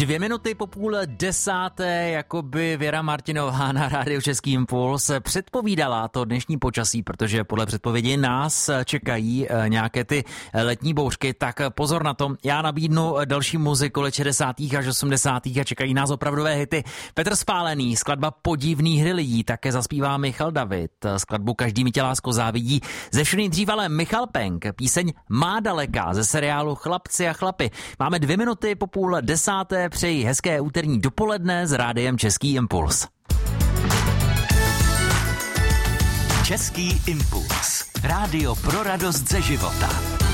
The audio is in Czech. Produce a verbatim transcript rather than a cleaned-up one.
Dvě minuty po půl desáté, jakoby Věra Martinová na rádiu Český impuls předpovídala to dnešní počasí, protože podle předpovědi nás čekají nějaké ty letní bouřky, tak pozor na to. Já nabídnu další muziku let šedesátých až osmdesátých a čekají nás opravdové hity. Petr Spálený, skladba Podivný hry lidí, také zaspívá Michal David, skladbu Každý mi tě lásko závidí. Ze všeho nejdřív ale Michal Penk, píseň Má daleká ze seriálu Chlapci a chlapy. Máme dvě minuty po půl desáté, přeji hezké úterní dopoledne s rádiem Český impuls. Český impuls. Rádio pro radost ze života.